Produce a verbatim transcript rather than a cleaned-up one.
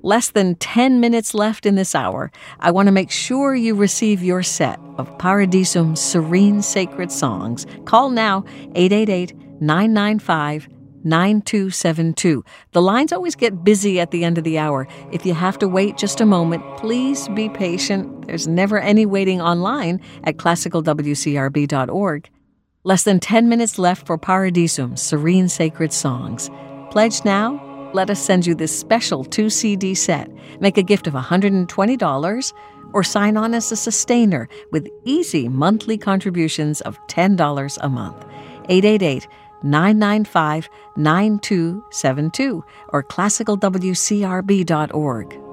Less than ten minutes left in this hour. I want to make sure you receive your set of Paradisum's serene sacred songs. Call now, eight eight eight, nine nine five, nine two seven two. The lines always get busy at the end of the hour. If you have to wait just a moment, please be patient. There's never any waiting online at classical w c r b dot org. Less than ten minutes left for Paradisum's serene sacred songs. Pledge now. Let us send you this special two C D set. Make a gift of one hundred twenty dollars or sign on as a sustainer with easy monthly contributions of ten dollars a month. eight eight eight, nine nine five, nine two seven two or classical w c r b dot org.